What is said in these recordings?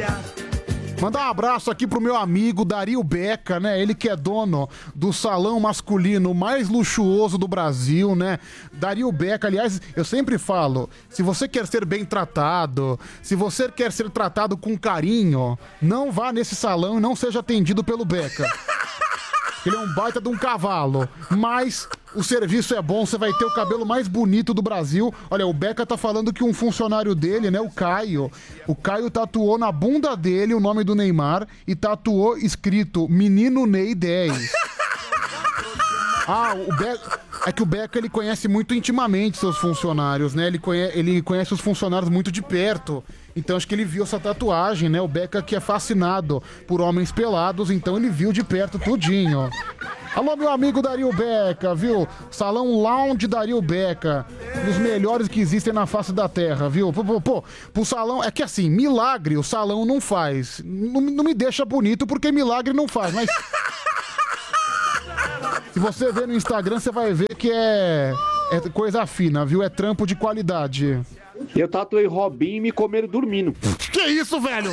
Mandar um abraço aqui pro meu amigo Dario Beca, né? Ele que é dono do salão masculino mais luxuoso do Brasil, né? Dario Beca, aliás, eu sempre falo, se você quer ser bem tratado, se você quer ser tratado com carinho, não vá nesse salão e não seja atendido pelo Beca. Ele é um baita de um cavalo, mas o serviço é bom, você vai ter o cabelo mais bonito do Brasil. Olha, o Beca tá falando que um funcionário dele, né, o Caio tatuou na bunda dele o nome do Neymar e tatuou escrito Menino Ney 10. Ah, o Beca... É que o Beca, ele conhece muito intimamente seus funcionários, né? Ele conhece os funcionários muito de perto. Então acho que ele viu essa tatuagem, né? O Beca que é fascinado por homens pelados, então ele viu de perto tudinho. Alô, meu amigo Dario Beca, viu? Salão Lounge Dario Beca. Um dos melhores que existem na face da terra, viu? Pô, pro salão... É que assim, milagre o salão não faz. Não me deixa bonito porque milagre não faz, mas... Se você ver no Instagram, você vai ver que é coisa fina, viu? É trampo de qualidade. Eu tatuei Robinho e me comeram dormindo. Que isso, velho?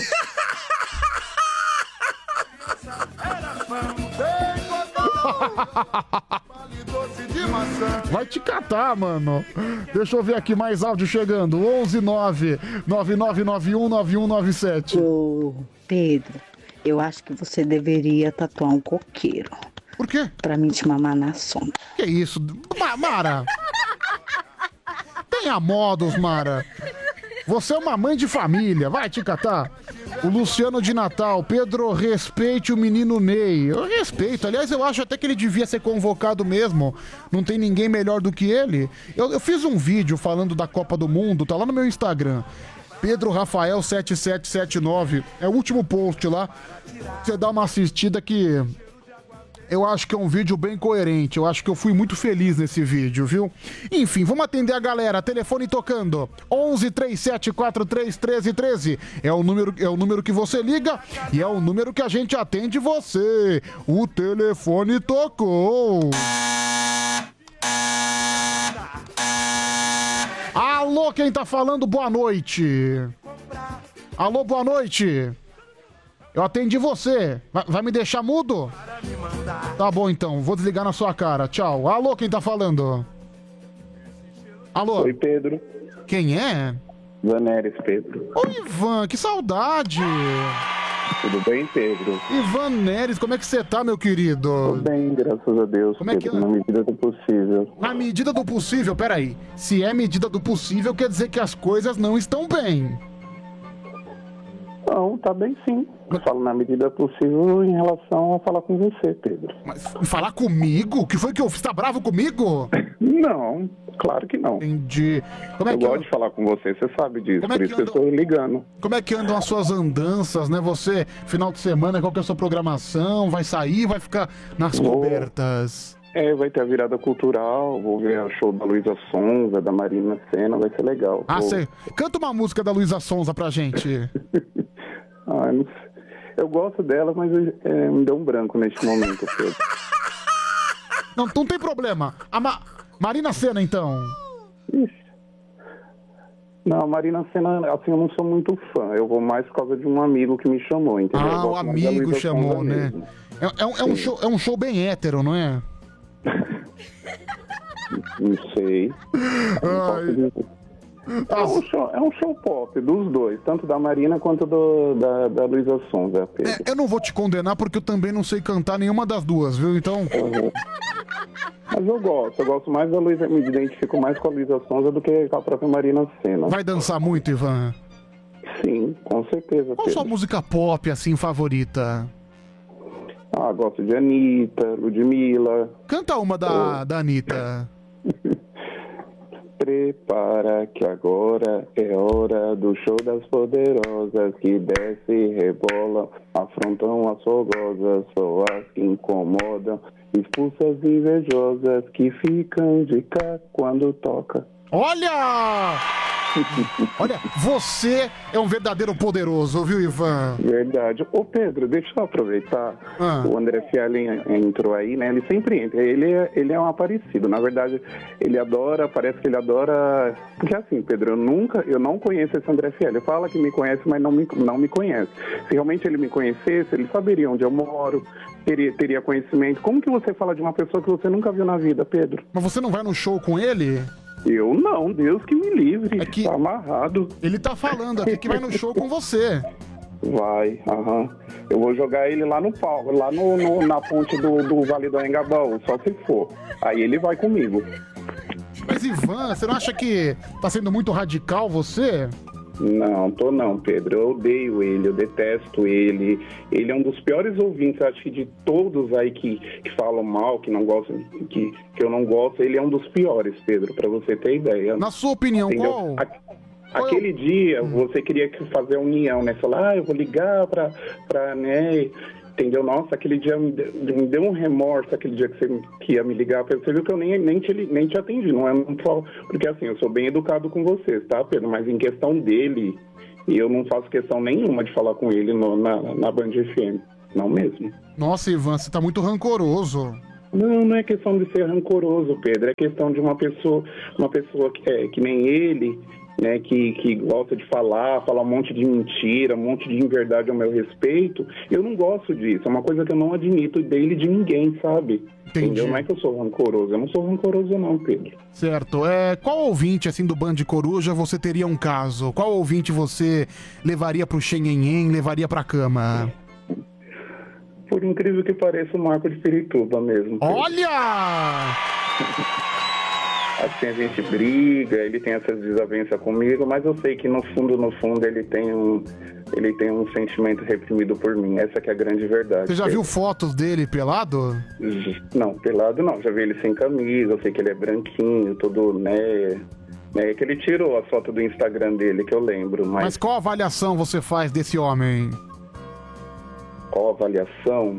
Vai te catar, mano. Deixa eu ver aqui mais áudio chegando. 119-9991-9197. Ô, Pedro, eu acho que você deveria tatuar um coqueiro. Por quê? Pra mim te mamar na sombra. Que isso? Mara! Tenha modos, Mara. Você é uma mãe de família, vai te catar. O Luciano de Natal, Pedro, respeite o menino Ney. Eu respeito, aliás, eu acho até que ele devia ser convocado mesmo. Não tem ninguém melhor do que ele. Eu fiz um vídeo falando da Copa do Mundo, tá lá no meu Instagram. Pedro Rafael 7779. É o último post lá. Você dá uma assistida que... Eu acho que é um vídeo bem coerente. Eu acho que eu fui muito feliz nesse vídeo, viu? Enfim, vamos atender a galera. Telefone tocando. 11 37 43 13 13. É o número que você liga e é o número que a gente atende você. O telefone tocou. Alô, quem tá falando? Boa noite. Alô, boa noite. Eu atendi você. Vai me deixar mudo? Tá bom, então. Vou desligar na sua cara. Tchau. Alô, quem tá falando? Alô? Oi, Pedro. Quem é? Ivan Neres, Pedro. Oi, Ivan. Que saudade. Tudo bem, Pedro? Ivan Neres, como é que você tá, meu querido? Tô bem, graças a Deus. Como é que Pedro, na medida do possível. Na medida do possível? Peraí. Se é medida do possível, quer dizer que as coisas não estão bem. Não, tá bem sim. Eu falo na medida possível em relação a falar com você, Pedro. Mas falar comigo? O que foi que eu fiz? Tá bravo comigo? Não, claro que não. Entendi. Eu gosto de falar com você, você sabe disso, por isso que eu estou ligando. Como é que andam as suas andanças, né? Você, final de semana, qual que é a sua programação? Vai sair, vai ficar nas cobertas? Vai ter a virada cultural, vou ver o show da Luísa Sonza, da Marina Sena, vai ser legal. Você canta uma música da Luísa Sonza pra gente. Não sei. Eu gosto dela, mas me deu um branco neste momento, Pedro. Não tem problema. Marina Sena, então. Ixi. Não, Marina Sena, assim, eu não sou muito fã. Eu vou mais por causa de um amigo que me chamou, entendeu? Ah, o amigo chamou, né? É um show bem hétero, não é? Não sei. É um show pop dos dois, tanto da Marina quanto da Luísa Sonza, Pedro. Eu não vou te condenar porque eu também não sei cantar nenhuma das duas, viu? Então... Mas eu gosto mais da Luísa, me identifico mais com a Luísa Sonza do que com a própria Marina Sena. Vai dançar muito, Ivan? Sim, com certeza. Qual sua música pop, assim, favorita? Gosto de Anitta, Ludmilla. Canta uma da Anitta. Prepara que agora é hora do show das poderosas que desce e rebolam, afrontam as fogosas, só as que incomodam, expulsas invejosas que ficam de cá quando toca. Olha! Olha, você é um verdadeiro poderoso, viu, Ivan? Verdade. Ô Pedro, deixa eu aproveitar. O André Fialin entrou aí, né? Ele sempre entra. Ele é um aparecido. Na verdade, parece que ele adora. Porque assim, Pedro, eu não conheço esse André Fialin. Ele fala que me conhece, mas não me conhece. Se realmente ele me conhecesse, ele saberia onde eu moro, teria conhecimento. Como que você fala de uma pessoa que você nunca viu na vida, Pedro? Mas você não vai no show com ele? Eu não, Deus que me livre. Tá amarrado. Ele tá falando aqui que vai no show com você. Vai, Eu vou jogar ele lá no palco, lá na ponte do Vale do Anhangabaú, só se for. Aí ele vai comigo. Mas Ivan, você não acha que tá sendo muito radical você? Não, tô não, Pedro. Eu odeio ele, eu detesto ele. Ele é um dos piores ouvintes, acho que de todos aí que falam mal, que não gostam, que eu não gosto, ele é um dos piores, Pedro, pra você ter ideia. Na sua opinião, entendeu? Aquele dia, você queria fazer a união, né? Falar, eu vou ligar pra né? Entendeu? Nossa, aquele dia me deu um remorso, aquele dia que ia me ligar. Você viu que eu nem te atendi, não falo, porque assim, eu sou bem educado com vocês, tá, Pedro? Mas em questão dele, eu não faço questão nenhuma de falar com ele na Band FM. Não mesmo. Nossa, Ivan, você tá muito rancoroso. Não é questão de ser rancoroso, Pedro. É questão de uma pessoa que nem ele, né, que gosta de falar um monte de mentira, um monte de inverdade ao meu respeito. Eu não gosto disso, é uma coisa que eu não admito dele de ninguém, sabe? Entendeu? Não é que eu sou rancoroso, eu não sou rancoroso não, Pedro. Certo, qual ouvinte, assim, do Band Coruja você teria um caso? Qual ouvinte você levaria pro Xenhenhen, levaria pra cama? Por incrível que pareça, o Marco de Pirituba mesmo, Pedro. Olha! Assim, a gente briga, ele tem essas desavenças comigo, mas eu sei que no fundo, ele tem um sentimento reprimido por mim. Essa que é a grande verdade. Você já viu fotos dele pelado? Não, pelado não. Já vi ele sem camisa, eu sei que ele é branquinho, todo, né? Que ele tirou a foto do Instagram dele, que eu lembro. Mas qual avaliação você faz desse homem? Qual avaliação?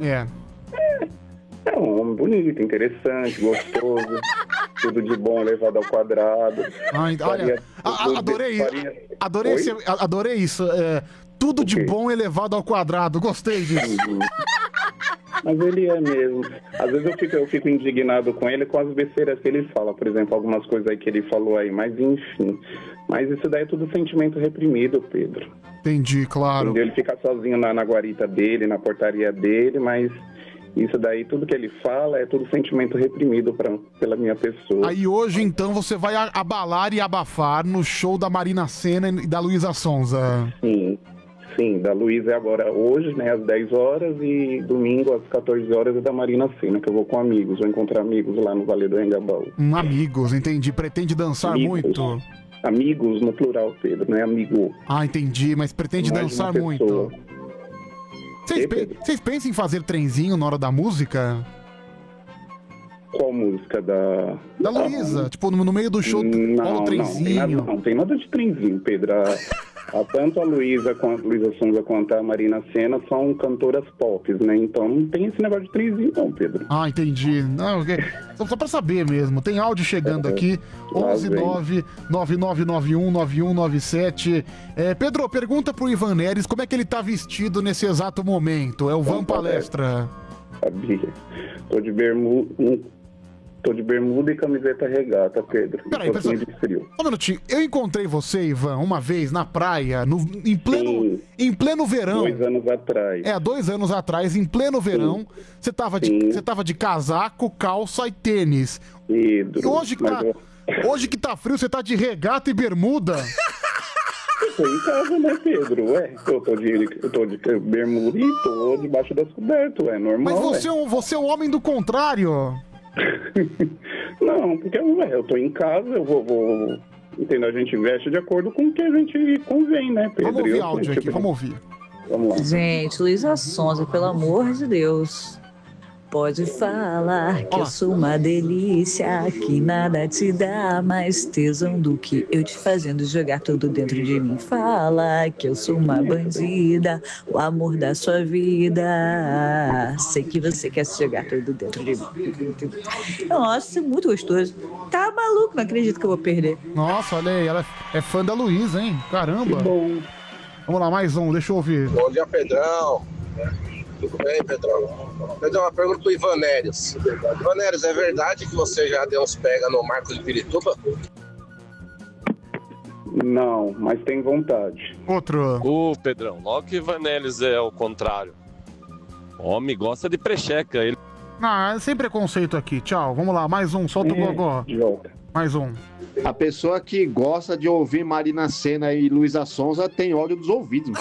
É um homem bonito, interessante, gostoso. Tudo de bom levado ao quadrado. Olha, adorei isso. Tudo de bom elevado ao quadrado. Gostei disso. Mas ele é mesmo. Às vezes eu fico indignado com ele com as besteiras que ele fala. Por exemplo, algumas coisas aí que ele falou aí. Mas enfim. Mas isso daí é tudo sentimento reprimido, Pedro. Entendi, claro. Ele fica sozinho na guarita dele, na portaria dele, mas... Isso daí, tudo que ele fala é tudo sentimento reprimido pela minha pessoa. Aí hoje, então, você vai abalar e abafar no show da Marina Sena e da Luísa Sonza. Sim, da Luísa é agora hoje, né, às 10 horas, e domingo às 14 horas é da Marina Sena, que eu vou com amigos, vou encontrar amigos lá no Vale do Anhangabaú. Amigos, entendi. Pretende dançar muito? Amigos no plural, Pedro, não é amigo. Ah, entendi, mas pretende dançar muito. Vocês pensam em fazer trenzinho na hora da música? Qual música? Da Luísa, tipo, no meio do show, o trenzinho. Não tem nada de trenzinho, Pedro. Tanto a Luísa Sonza quanto a Marina Sena são cantoras pop, né? Então não tem esse negócio de trenzinho não, Pedro. Ah, entendi. Não, só pra saber mesmo. Tem áudio chegando aqui. 119-9991-9197. Pedro, pergunta pro Ivan Neres como é que ele tá vestido nesse exato momento. É o Van Palestra. Sabia. Tô de bermuda e camiseta regata, Pedro. Peraí, pessoal. Um minutinho. Eu encontrei você, Ivan, uma vez na praia, em pleno verão. 2 anos atrás. 2 anos atrás, em pleno verão. Você tava de casaco, calça e tênis. Pedro, e hoje que tá frio, você tá de regata e bermuda? Eu tô em casa, né, Pedro? Eu tô de bermuda e tô debaixo das cobertas, normal. Mas você é um homem do contrário. Não, porque eu tô em casa, eu vou entendeu? A gente veste de acordo com o que a gente convém, né, Pedro? Vamos ouvir áudio aqui, vamos ouvir. Vamos lá. Gente, Luísa Sonza, pelo amor de Deus. Pode falar que eu sou uma delícia, que nada te dá mais tesão do que eu te fazendo jogar tudo dentro de mim. Fala que eu sou uma bandida, o amor da sua vida. Sei que você quer se jogar tudo dentro de mim. Nossa, isso é muito gostoso. Tá maluco, não acredito que eu vou perder. Nossa, olha aí, ela é fã da Luísa, hein? Caramba. Que bom. Vamos lá, mais um, deixa eu ouvir. Bom dia, Pedrão. Tudo bem, Pedrão? Pedrão, uma pergunta pro Ivan Neres. Ivan Neres, é verdade que você já deu uns pega no Marcos de Pirituba? Não, mas tem vontade. Outro. Pedrão, logo que Ivan Neres é o contrário. Homem gosta de precheca. Ele... Não, sem preconceito aqui. Tchau, vamos lá, mais um, solta o gogó. Mais um. A pessoa que gosta de ouvir Marina Sena e Luísa Sonza tem ódio dos ouvidos.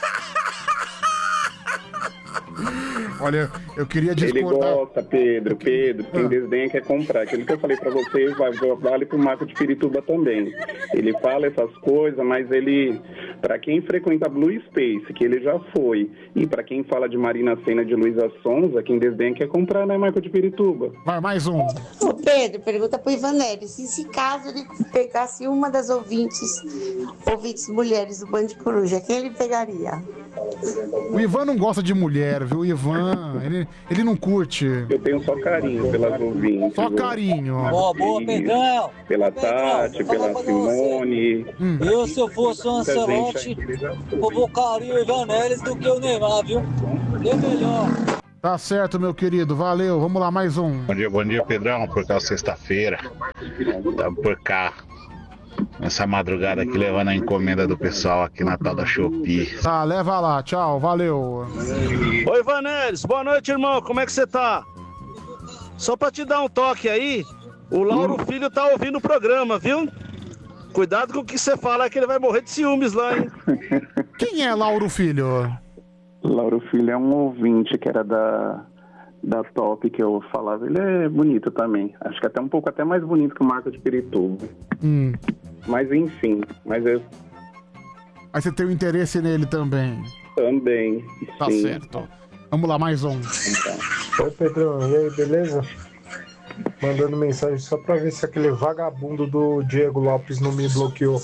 Olha, eu queria discordar. Ele gosta, Pedro, quem desdenha quer comprar. Aquilo que eu falei pra vocês vale pro Marco de Pirituba também. Ele fala essas coisas, mas ele, pra quem frequenta Blue Space, que ele já foi, e pra quem fala de Marina Sena de Luísa Sonza, quem desdenha quer comprar, né, Marco de Pirituba? Vai, mais um. Ô Pedro, pergunta pro Ivan Neres, e se caso ele pegasse uma das ouvintes mulheres do Band Coruja, quem ele pegaria? O Ivan não gosta de mulher, viu? O Ivan, ele não curte. Eu tenho só carinho pelas ouvintes. Só carinho. Boa, Pedrão. Pela Tati, pela Simone. Eu, se eu fosse o Ancelotti, convocaria o Ivan Neres do que o Neymar, viu? É melhor. Tá certo, meu querido. Valeu. Vamos lá, mais um. Bom dia, Pedrão. Por causa sexta-feira. Estamos por cá. Essa madrugada aqui levando a encomenda do pessoal aqui na tal da Shopee. Tá, leva lá. Tchau, valeu. Oi, Vanelis. Boa noite, irmão. Como é que você tá? Só pra te dar um toque aí, o Lauro Filho tá ouvindo o programa, viu? Cuidado com o que você fala que ele vai morrer de ciúmes lá, hein? Quem é Lauro Filho? Lauro Filho é um ouvinte que era da Top que eu falava. Ele é bonito também. Acho que até um pouco até mais bonito que o Marco de Pirituba. Mas enfim, Aí você tem um interesse nele também. Também. Tá sim. certo. Vamos lá, mais um. Oi, Pedrão. E aí, beleza? Mandando mensagem só pra ver se aquele vagabundo do Diego Lopes não me bloqueou.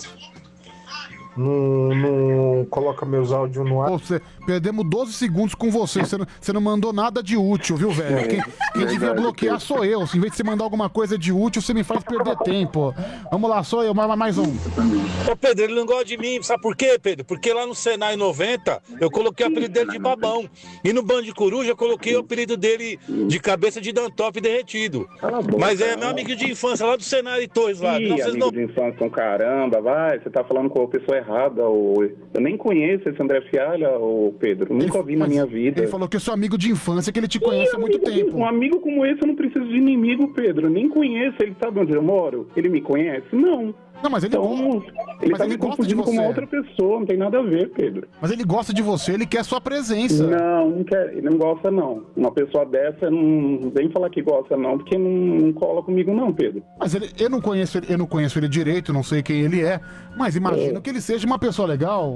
Não coloca meus áudios no ar. Perdemos 12 segundos com você. Você não mandou nada de útil, viu, velho? Quem devia bloquear sou eu. Em vez de você mandar alguma coisa de útil, você me faz perder tempo. Vamos lá, sou eu, mais um. Ô Pedro, ele não gosta de mim, sabe por quê, Pedro? Porque lá no Senai 90 eu coloquei o apelido dele de Babão. E no Band de Coruja eu coloquei o apelido dele de cabeça de Dantop derretido. Mas é meu amigo de infância lá do Senai Torres lá. Ih, amigo de infância com caramba, vai. Você tá falando com a pessoa errada. Eu nem conheço esse André Fialha, Pedro. Nunca vi na minha vida. Ele falou que eu sou amigo de infância, que ele te conhece há muito tempo. Um amigo como esse eu não preciso de inimigo, Pedro. Eu nem conheço. Ele sabe onde eu moro? Ele me conhece? Não. Não, mas ele ele tá me confundindo com uma outra pessoa, não tem nada a ver, Pedro. Mas ele gosta de você, ele quer sua presença. Não quer, ele não gosta não. Uma pessoa dessa não vem falar que gosta não, porque não cola comigo não, Pedro. Mas eu não conheço ele direito, não sei quem ele é, mas imagino que ele seja uma pessoa legal.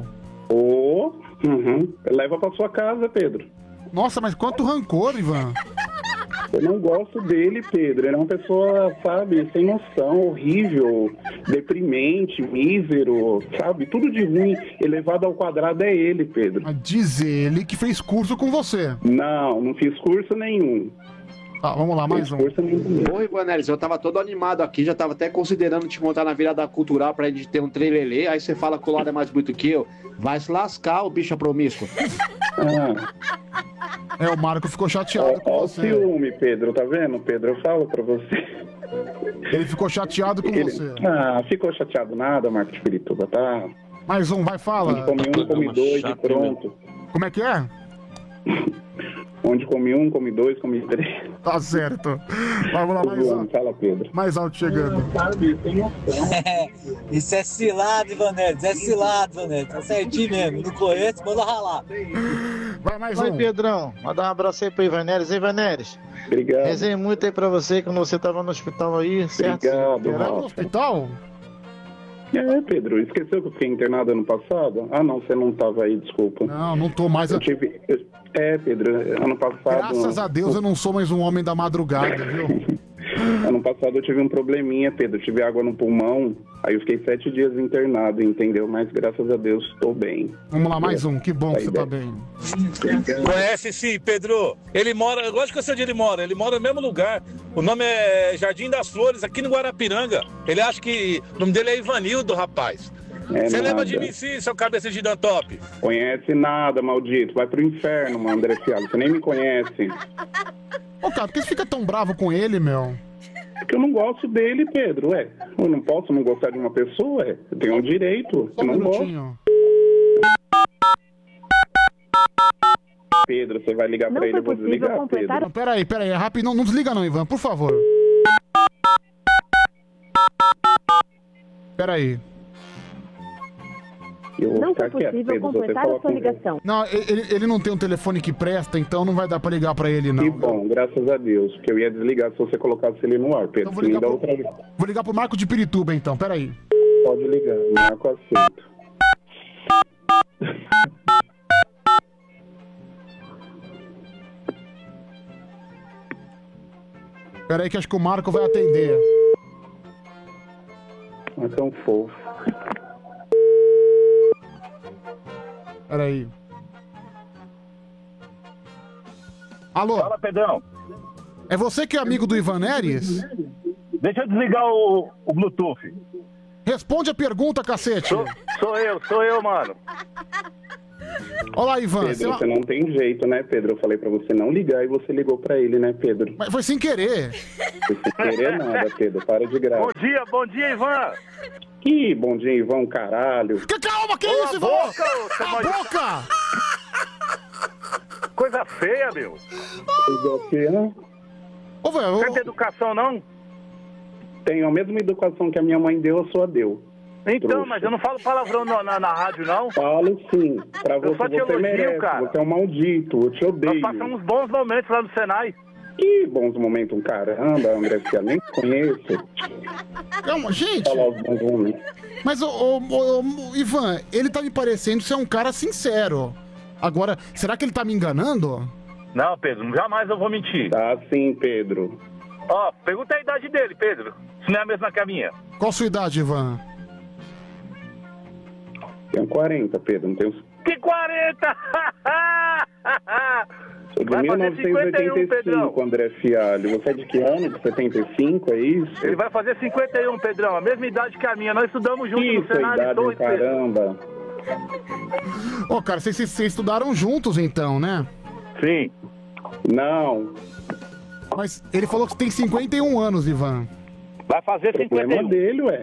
Leva pra sua casa, Pedro. Nossa, mas quanto rancor, Ivan. Eu não gosto dele, Pedro. Ele é uma pessoa, sabe, sem noção, horrível, deprimente, mísero, sabe? Tudo de ruim, elevado ao quadrado é ele, Pedro. Mas diz ele que fez curso com você. Não fiz curso nenhum. Tá, vamos lá, mais um. Oi, Ivanelis, eu tava todo animado aqui, já tava até considerando te montar na virada cultural pra gente ter um trelelê, aí você fala que o Lauro é mais bonito que eu. Vai se lascar, o bicho promíscuo. O Marco ficou chateado com você. Olha o ciúme, Pedro, tá vendo, Pedro? Eu falo pra você. Ele ficou chateado com você. Ficou chateado nada, Marco de Pirituba, tá? Mais um, vai, fala. Onde come um, come dois e pronto. Como é que é? Onde come um, come dois, come três. Tá certo. Vamos lá, mais alto. Fala, Pedro. Mais alto chegando. Isso é cilado, Ivanelis. É cilado, Ivanelis. Tá certinho mesmo. Não conheço, manda ralar. Vai, mais Oi, Pedrão. Mandar um abraço aí pro Ivanelis. Hein, Ivanelis? Obrigado. Resenhei muito aí pra você quando você tava no hospital aí, certo? Obrigado, Era no hospital? Pedro, esqueceu que eu fiquei internado ano passado? Ah, não, você não tava aí, desculpa. Não tô mais. Eu Pedro, ano passado... Graças a Deus eu não sou mais um homem da madrugada, viu? Ano passado eu tive um probleminha, Pedro. Eu tive água no pulmão, aí eu fiquei 7 dias internado, entendeu? Mas graças a Deus estou bem. Vamos lá, mais um. Que bom que você tá bem. Conhece sim, Pedro. Ele mora, eu gosto que eu sei onde ele mora no mesmo lugar. O nome é Jardim das Flores, aqui no Guarapiranga. Ele acha que o nome dele é Ivanildo, rapaz. Você lembra de mim sim, seu cabeça de Dantop? Conhece nada, maldito. Vai pro inferno, mano, André Fialho. Você nem me conhece. Ô, cara, por que você fica tão bravo com ele, meu? Porque eu não gosto dele, Pedro, Eu não posso não gostar de uma pessoa, Eu tenho um direito. Só um eu não minutinho. gosto. Pedro, você vai ligar pra ele, eu vou desligar, Pedro. Não, peraí, é rápido. Não desliga não, Ivan, por favor. Peraí. Eu vou ficar quieto, Pedro, você fala com ele. Não, ele não tem um telefone que presta, então não vai dar pra ligar pra ele, não. Que bom, graças a Deus, porque eu ia desligar se você colocasse ele no ar, Pedro. Então vou ligar pro Marco de Pirituba, então, peraí. Pode ligar, Marco aceito. Peraí que acho que o Marco vai atender. Mas é um fofo. Peraí. Alô? Fala, Pedrão. É você que é amigo do Ivan Neres? Deixa eu desligar o Bluetooth. Responde a pergunta, cacete. Sou eu, mano. Olá, Ivan. Pedro, você não tem jeito, né, Pedro? Eu falei pra você não ligar e você ligou pra ele, né, Pedro? Mas foi sem querer. Foi sem querer nada, Pedro. Para de graça. Bom dia, Ivan. Que bom dia, Ivan, caralho. Calma, que isso, Ivan? Cala a boca! Coisa feia, meu. Coisa feia? Ô, velho, Você tem educação, não? Tenho a mesma educação que a minha mãe deu, a sua deu. Então, Trouxa. mas eu não falo palavrão na rádio, não. Falo sim. Pra você, só te você elogio, merece. cara. Você é um maldito. Eu te odeio. Nós passamos bons momentos lá no Senai. Que bons momentos, caramba, André Fialho. Nem te conheço. Calma, gente. Falar os bons momentos. Mas, Ivan, ele tá me parecendo ser um cara sincero. Agora, será que ele tá me enganando? Não, Pedro, jamais eu vou mentir. Tá sim, Pedro. Ó, pergunta a idade dele, Pedro. Se não é a mesma que a minha. Qual a sua idade, Ivan? Tenho 40, Pedro, não tenho... Que 40? Sou de Vai fazer 51, 1985, André Fialho. Você é de que ano? De 75, é isso? Ele vai fazer 51, Pedrão. A mesma idade que a minha. Nós estudamos juntos no Isso, Senai. idade, caramba. Ô, cara, vocês estudaram juntos então, né? Sim. Não. Mas ele falou que tem 51 anos, Ivan. Vai fazer 51. Problema dele, ué.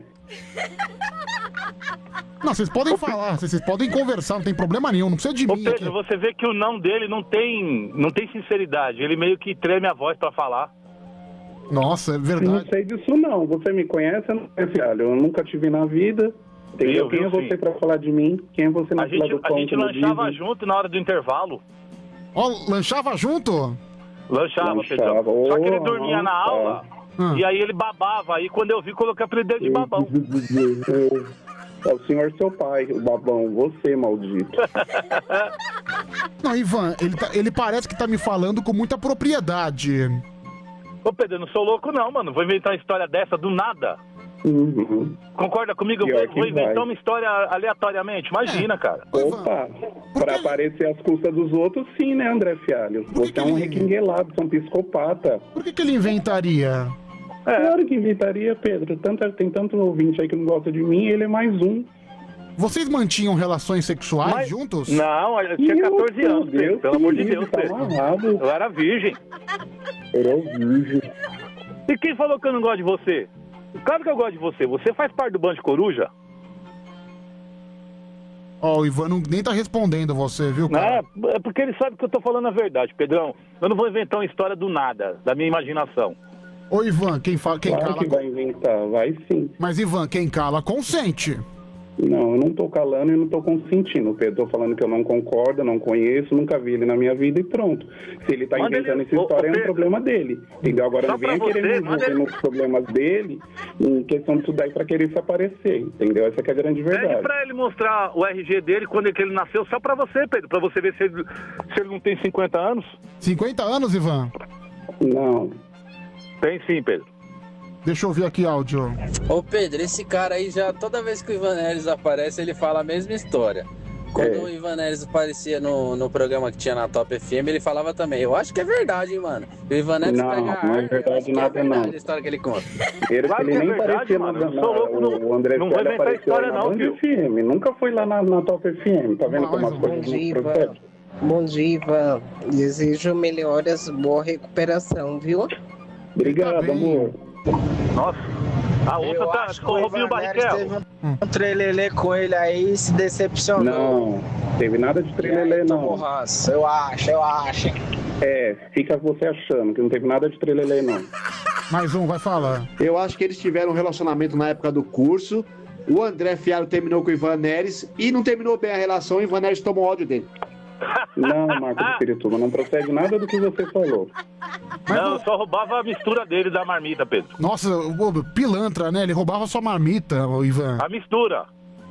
Não, vocês podem falar, vocês podem conversar, não tem problema nenhum, não precisa de Ô, mim Pedro, aqui. você vê que o não dele não tem sinceridade. Ele meio que treme a voz pra falar. Nossa, é Não verdade. sei disso não. Você me conhece, André Fialho? Eu nunca te vi na vida. Entendeu? Quem é você sim. pra falar de mim? Quem é você na fila do A pão, gente como lanchava dizem? junto na hora do intervalo. Ó, lanchava junto? Lanchava, Pedrão. Lanchava. Só que ele Oh, dormia na tá. aula e aí ele babava. Aí quando eu vi, coloquei o apelido dele de babão. É o senhor seu pai, o babão. Você, maldito. Não, Ivan, ele parece que tá me falando com muita propriedade. Ô, Pedro, eu não sou louco não, mano. Vou inventar uma história dessa do nada. Uhum. Concorda comigo? Pior Eu que vou inventar vai. uma história aleatoriamente. Imagina, cara. Opa, pra aparecer às custas dos outros, sim, né, André Fialho? Você é um requinguelado, você é um psicopata. Por que ele inventaria? Claro que inventaria, Pedro. Tem tanto ouvinte aí que não gosta de mim, ele é mais um. Vocês mantinham relações sexuais juntos? Não, eu tinha 14 anos, Pedro. Pelo amor de Deus, tá Pedro. amarrado. Eu era virgem. Era virgem. E quem falou que eu não gosto de você? Claro que eu gosto de você. Você faz parte do Bando de Coruja? Ó, o Ivan nem tá respondendo você, viu, cara? Não, é porque ele sabe que eu tô falando a verdade, Pedrão. Eu não vou inventar uma história do nada, da minha imaginação. Ô, Ivan, quem Claro cala... que vai inventar, vai sim. Mas, Ivan, quem cala consente. Não, eu não tô calando e não tô consentindo, Pedro. Tô falando que eu não concordo, não conheço, nunca vi ele na minha vida e pronto. Se ele tá inventando essa história, é um problema dele. Entendeu? Agora não venha querer me envolver nos problemas dele em questão disso daí pra querer se aparecer, entendeu? Essa que é a grande verdade. Pede pra ele mostrar o RG dele quando ele nasceu, só pra você, Pedro, pra você ver se ele não tem 50 anos. 50 anos, Ivan? Não. Tem sim, Pedro. Deixa eu ouvir aqui áudio. Ô Pedro, esse cara aí já, toda vez que o Ivan Neres aparece, ele fala a mesma história. Quando o Ivan Neres aparecia no programa que tinha na Top FM, ele falava também. Eu acho que é verdade, hein, mano. O Ivan Neres não, pega não é verdade nada, não. A história que ele conta. Ele nem aparecia o André não vai inventar apareceu história, na não, Band viu? FM, nunca foi lá na Top FM, tá vendo como as coisas não procedem? Bom dia, Ivan. Desejo melhoras, boa recuperação, viu? Obrigado, amor. Nossa, a outra tá ouvindo o Barrichello. Teve um trelelê com ele aí e se decepcionou. Não, teve nada de trelelê, não. Eu acho. Fica você achando que não teve nada de trelelê, não. Mais um, vai falar. Eu acho que eles tiveram um relacionamento na época do curso. O André Fialho terminou com o Ivan Neres e não terminou bem a relação e o Ivan Neres tomou ódio dele. Não, Marcos Espirituba, não procede nada do que você falou. Não, eu só roubava a mistura dele da marmita, Pedro. Nossa, pilantra, né? Ele roubava sua marmita, o Ivan. A mistura.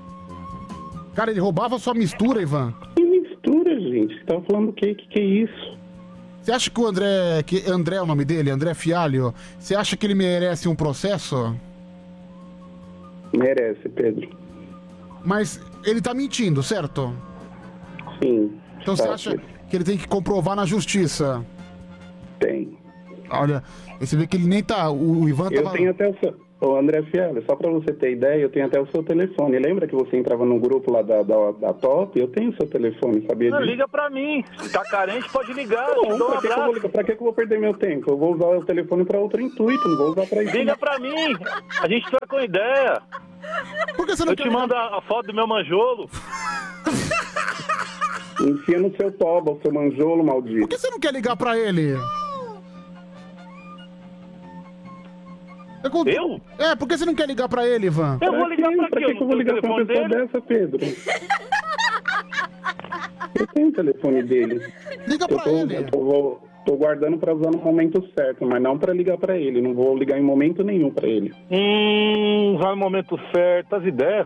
Cara, ele roubava sua mistura, Ivan. Que mistura, gente? Você tava falando o quê? Que é isso? Você acha que o André... André é o nome dele? André Fialho? Você acha que ele merece um processo? Merece, Pedro. Mas ele tá mentindo, certo? Sim. Então você acha que ele tem que comprovar na justiça? Tem. Olha, você vê que ele nem tá... O Ivan tava... Eu tenho até o seu... Ô, André Fialho, só pra você ter ideia, eu tenho até o seu telefone. Lembra que você entrava no grupo lá da Top? Eu tenho o seu telefone, sabia disso? Liga pra mim. Se tá carente, pode ligar. Não, pra que eu vou perder meu tempo? Eu vou usar o telefone pra outro intuito, não vou usar pra isso. Liga pra mim. A gente troca uma ideia. Por que você não te mando a foto do meu manjolo. Enfia no seu toba, o seu manjolo, maldito. Por que você não quer ligar pra ele? Eu? Por que você não quer ligar pra ele, Ivan? Eu vou ligar pra quê? Pra que eu vou ligar pra uma pessoa dessa, Pedro? Eu tenho o telefone dele. Liga pra ele. Eu tô guardando pra usar no momento certo, mas não pra ligar pra ele. Não vou ligar em momento nenhum pra ele. Usar no momento certo, as ideias.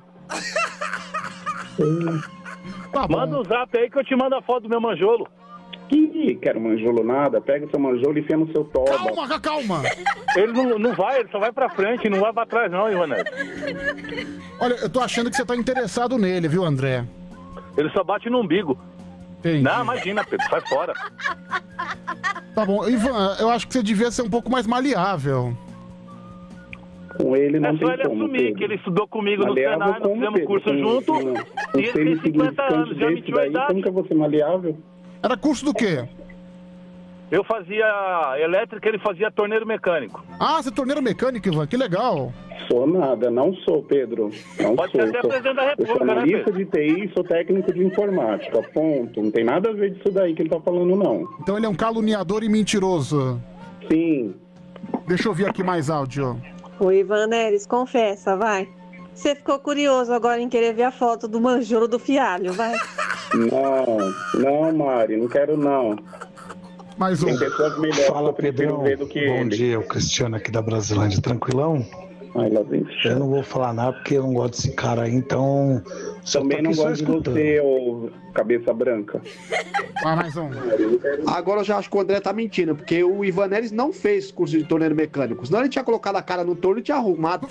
Manda o zap aí que eu te mando a foto do meu manjolo. Ih, quero manjolo nada. Pega o seu manjolo e enfia no seu toba. Calma. Ele não vai, ele só vai pra frente, não vai pra trás não, Ivan Neto. Olha, eu tô achando que você tá interessado nele, viu, André? Ele só bate no umbigo. Entendi. Não, imagina, Pedro, sai fora. Tá bom, Ivan, eu acho que você devia ser um pouco mais maleável. Com ele não é só tem ele como, assumir Pedro. que ele estudou comigo Maleável no Senado, como, fizemos Pedro? curso junto, e ele tem 50 anos, já mentiu a daí, idade. como que eu vou ser maleável? Era curso do quê? Eu fazia elétrica, ele fazia torneiro mecânico. Ah, você é torneiro mecânico, Ivan, que legal. Sou nada, não sou, Pedro. Não Pode sou. ser até presidente da Eu República, sou né, analista Pedro? de TI, sou técnico de informática, ponto. Não tem nada a ver disso daí que ele tá falando, não. Então ele é um caluniador e mentiroso. Sim. Deixa eu ouvir aqui mais áudio. O Ivan Neres, confessa, vai. Você ficou curioso agora em querer ver a foto do manjolo do Fialho, vai. Não, Mari, não quero não. Mais um. Tem pessoas melhores Fala, que eu prefiro Pedrão. ver do que Bom ele. dia, o Cristiano aqui da Brasilândia. Tranquilão? Ai, lá vem. Eu não vou falar nada porque eu não gosto desse cara aí, então... só Também tô não aqui só gosto de escutando. você, ô cabeça branca. Mais um. Agora eu já acho que o André tá mentindo, porque o Ivan Neres não fez curso de torneiro mecânico. Senão ele tinha colocado a cara no torno e tinha arrumado.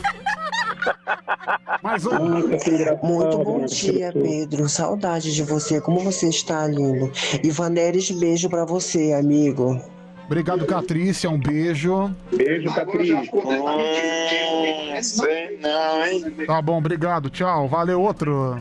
Mais um. Muito bom dia, Pedro. Saudade de você. Como você está, lindo? Ivan Neres, beijo pra você, amigo. Obrigado, Catrícia. Um beijo. Beijo, Catrícia. Não, hein? Tá bom, obrigado. Tchau. Valeu, outro.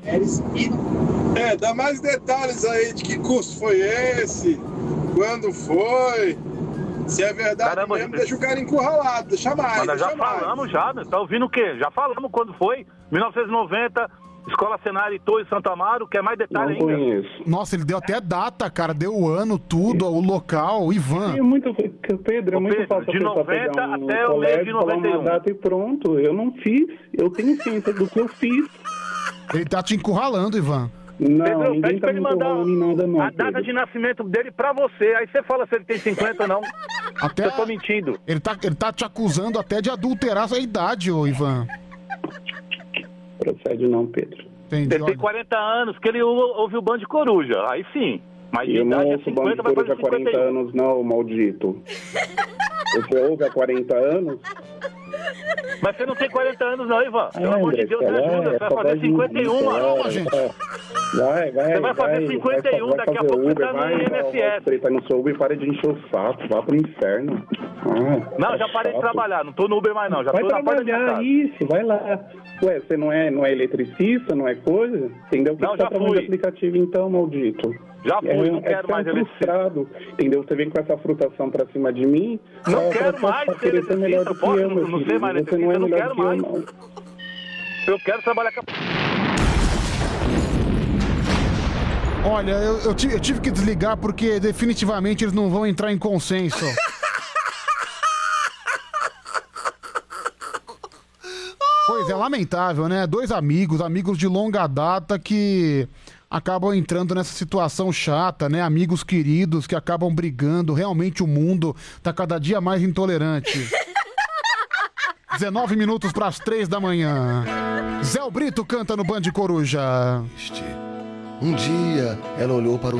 Dá mais detalhes aí de que curso foi esse, quando foi, se é verdade. Caramba, mesmo, deixa o cara encurralado, deixa mais. Mas já falamos, já, tá ouvindo o quê? Já falamos quando foi, 1990, Escola Cenário Torres Santo Amaro, quer mais detalhe ainda? Nossa, ele deu até data, cara. Deu o ano, tudo, o local, o Ivan. É muito, Pedro, é muito Pedro, fácil de a pessoa 90 pegar um até o mês de colégio, falar 91. uma data e pronto. Eu não fiz. Eu tenho ciência do que eu fiz. Ele tá te encurralando, Ivan. Não, Pedro, ninguém pede tá pra me ele mandar enrolando em nada, não. a data Pedro. de nascimento dele pra você. Aí você fala se ele tem 50 ou não. Até Eu tô mentindo. Ele tá te acusando até de adulterar a sua idade, ô Ivan. Procede não, Pedro. Entendi, Ele tem 40 anos, que ele ouve o Band Coruja. Aí sim. Mas de Eu não idade é ouço Band 50, vai Coruja fazer há 40 51. anos, não, maldito. Você ouve há 40 anos? Mas você não tem 40 anos não, Ivan. Pelo amor de Deus, me André, ajuda. Você vai fazer 51, mano. Vai. Você vai fazer 51, vai daqui a fazer pouco você Uber, tá no vai, INSS. Você tá no seu Uber e para de encher o saco, vá pro inferno. Não, já parei de trabalhar, não tô no Uber mais não, já Vai tô na porta de trabalhar, casa. isso, vai lá. Ué, você não é eletricista, não é coisa? Entendeu? Não, Você tá já trabalhando de fui. aplicativo então, maldito. Já fui, não quero você mais é um frustrado, entendeu? Você vem com essa frutação pra cima de mim. Não pra- quero pra- mais pra ser querer ser melhor eletricista, do que posso eu, meu não ser filho. mais Você eletricista, não é eu não melhor quero do que eu, mais. não. Eu quero trabalhar com Olha, eu tive que desligar porque definitivamente eles não vão entrar em consenso. Pois é, lamentável, né? Dois amigos de longa data que acabam entrando nessa situação chata, né? Amigos queridos que acabam brigando. Realmente o mundo tá cada dia mais intolerante. 19 minutos para as 3 da manhã. Zé Brito canta no Band Coruja. Um dia ela olhou para o